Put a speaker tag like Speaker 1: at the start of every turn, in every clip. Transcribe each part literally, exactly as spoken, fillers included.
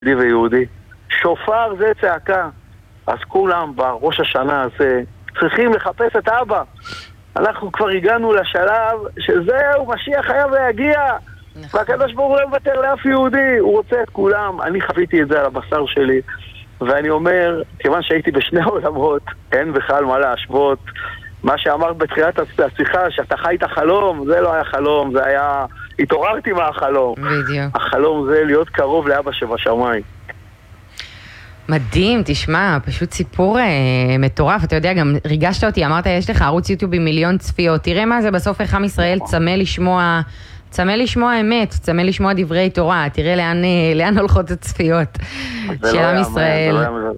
Speaker 1: יהודי ויהודי. שופר זה צעקה. אז כולם בראש השנה הזה צריכים לחפש את אבא. אנחנו כבר הגענו לשלב שזהו, משיח חייב להגיע. והקדוש ברוך הוא לא מוותר לאף יהודי, הוא רוצה את כולם. אני חוויתי את זה על הבשר שלי, ואני אומר, כיוון שהייתי בשני עולמות, אין בכלל מה להשוות. מה שאמרת בתחילת השיחה, שאתה חי את החלום, זה לא היה חלום, זה היה... התעוררתי מהחלום.
Speaker 2: בדיוק.
Speaker 1: החלום זה להיות קרוב לאבא שבשמיים.
Speaker 2: מדהים, תשמע, פשוט סיפור אה, מטורף. אתה יודע, גם ריגשת אותי, אמרת, יש לך ערוץ יוטיוב עם מיליון צפיות. תראה מה זה, בסוף איך עם ישראל צמא לשמוע, צמא לשמוע אמת, צמא לשמוע דברי תורה. תראה לאן, לאן הולכות הצפיות של עם ישראל.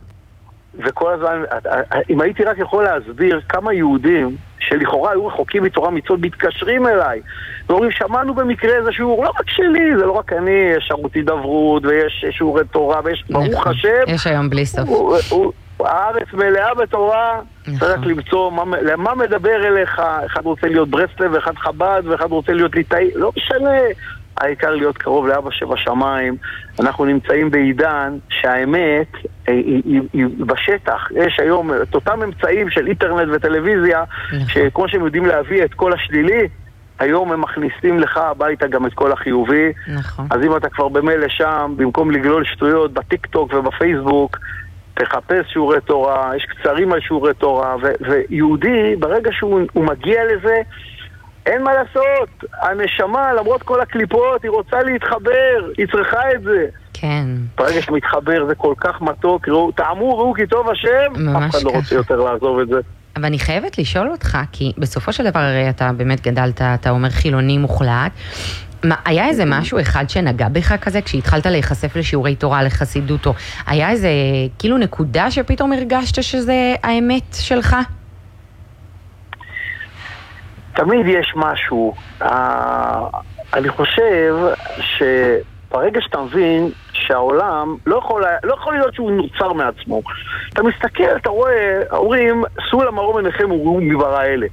Speaker 1: וכל הזמן, אם הייתי רק יכול להסביר כמה יהודים שלכאורה היו רחוקים מתורה מצוות מתקשרים אליי ואומרים, שמענו במקרה איזה שיעור, לא רק שלי, זה לא רק אני, יש ערוץ הידברות ויש שיעורי תורה ויש ברוך השם,
Speaker 2: יש היום בלי סוף,
Speaker 1: הארץ מלאה בתורה, צריך למצוא למה מדבר אליך. אחד רוצה להיות ברסלב ואחד חב"ד ואחד רוצה להיות ליטאי, לא משנה, העיקר להיות קרוב לאבא שבשמיים. אנחנו נמצאים בעידן שהאמת היא, היא, היא בשטח. יש היום את אותם אמצעים של אינטרנט וטלוויזיה, שכמו שהם יודעים להביא את כל השלילי, היום הם מכניסים לך הביתה גם את כל החיובי.
Speaker 2: נכון.
Speaker 1: אז אם אתה כבר במילא שם, במקום לגלול שטויות בטיק טוק ובפייסבוק, תחפש שיעורי תורה, יש קצרים על שיעורי תורה, ו- ויהודי, ברגע שהוא מגיע לזה, אין מה לעשות. הנשמה, למרות כל הקליפות, היא רוצה להתחבר, היא צריכה את זה.
Speaker 2: כן.
Speaker 1: ברגע שמתחבר זה כל כך מתוק, ראו, טעמו ראו כי טוב השם, אף אחד לא רוצה יותר לעזוב את זה.
Speaker 2: אבל אני חייבת לשאול אותך, כי בסופו של דבר הרי אתה באמת גדלת, אתה אומר חילוני מוחלט, מה, היה איזה משהו אחד שנגע בך כזה, כשהתחלת להיחשף לשיעורי תורה, לחסידות, או היה איזה כאילו נקודה שפתאום הרגשת שזה האמת שלך?
Speaker 1: תמיד יש משהו. אני חושב שברגע שאתה מבין שהעולם לא יכול, לא יכול להיות שהוא נוצר מעצמו. אתה מסתכל, אתה רואה, אומרים, סולם מרום עיניכם וראו מברא אלה.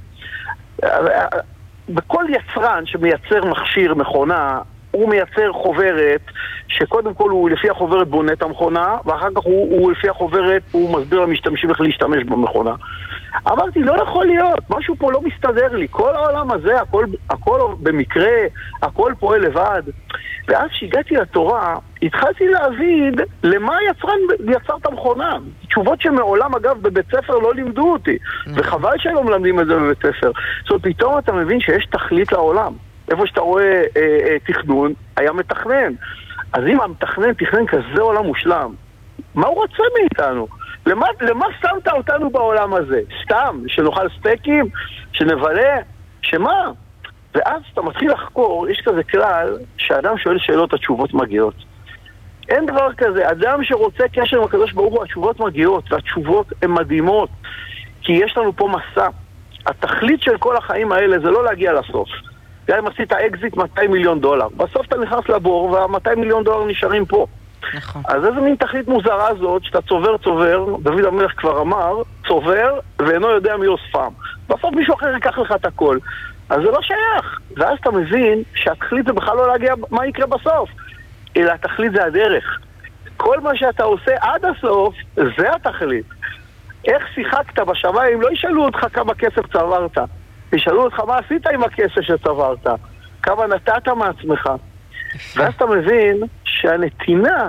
Speaker 1: בכל יצרן שמייצר מכשיר, מכונה, הוא מייצר חוברת, שקודם כל הוא לפי החוברת בונה את המכונה, ואחר כך הוא, הוא לפי החוברת, הוא מסביר למשתמשים איך להשתמש במכונה. אמרתי, לא יכול להיות, משהו פה לא מסתדר לי, כל העולם הזה, הכל, הכל במקרה, הכל פועל לבד. ואז שהגעתי לתורה, התחלתי להבין למה יצרן יצר את המכונה. תשובות שמעולם, אגב, בבית ספר לא לימדו אותי, וחבל שלא מלמדים את זה בבית ספר. זאת אומרת, פתאום אתה מבין שיש תכלית לעולם. איפה שאתה רואה אה, אה, תכנון, היה מתכנן. אז אם המתכנן תכנן כזה עולם מושלם, מה הוא רוצה מאיתנו? למה, למה שמת אותנו בעולם הזה? סתם, שנאכל סטייקים? שנבלה? שמה? ואז אתה מתחיל לחקור, יש כזה כלל, שאדם שואל שאלות, התשובות מגיעות. אין דבר כזה, אדם שרוצה קשר עם הקדוש ברוך הוא, התשובות מגיעות, והתשובות הן מדהימות, כי יש לנו פה מסע. התכלית של כל החיים האלה זה לא להגיע לסוף. גם אם עשית אקזיט מאתיים מיליון דולר, בסוף אתה נכנס לבור וה-מאתיים מיליון דולר נשארים פה.
Speaker 2: נכון.
Speaker 1: אז איזה מין תכלית מוזרה זאת, שאתה צובר צובר, דוד המלך כבר אמר, צובר ואינו יודע מי אוספם. בסוף מישהו אחר ייקח לך את הכל. אז זה לא שייך. ואז אתה מבין שהתכלית זה בכלל לא להגיע מה יקרה בסוף, אלא התכלית זה הדרך. כל מה שאתה עושה עד הסוף, זה התכלית. איך שיחקת בשמיים, לא ישאלו אותך כמה כסף צברת. ישאלו אותך מה עשית עם הכסף שצברת, כמה נתת מעצמך. ואז אתה מבין שהנתינה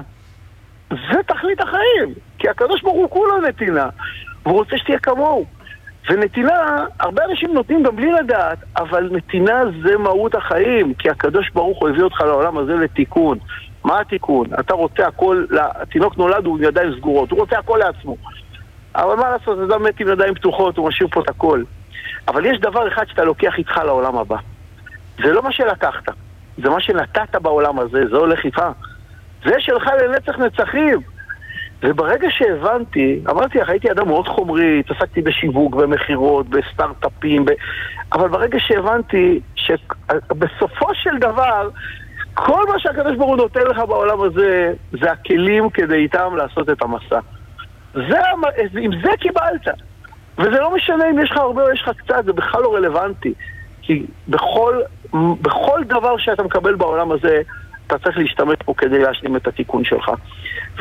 Speaker 1: זה תכלית החיים, כי הקדוש ברוך הוא כולו נתינה, והוא רוצה שתהיה כמוהו. ונתינה, הרבה אנשים נותנים גם בלי לדעת, אבל נתינה זה מהות החיים, כי הקדוש ברוך הוא הביא אותך לעולם הזה לתיקון. מה התיקון? אתה רוצה הכל, התינוק נולד הוא עם ידיים סגורות, הוא רוצה הכל לעצמו. אבל מה לעשות, זה אדם מת עם ידיים פתוחות, הוא משאיר פה את הכל. אבל יש דבר אחד שאתה לוקח איתך לעולם הבא. זה לא מה שלקחת, זה מה שנתת בעולם הזה, זה הולך איתך. זה שלך לנצח נצחים. וברגע שהבנתי, אמרתי לך, הייתי אדם מאוד חומרי, התעסקתי בשיווק, במחירות, בסטארט-אפים, ב... אבל ברגע שהבנתי שבסופו של דבר, כל מה שהקדוש ברוך הוא נותן לך בעולם הזה, זה הכלים כדי איתם לעשות את המסע. זה, עם זה קיבלת. וזה לא משנה אם יש לך הרבה או יש לך קצת, זה בכלל לא רלוונטי. כי בכל, בכל דבר שאתה מקבל בעולם הזה, אתה צריך להשתמש פה כדי להשלים את התיקון שלך.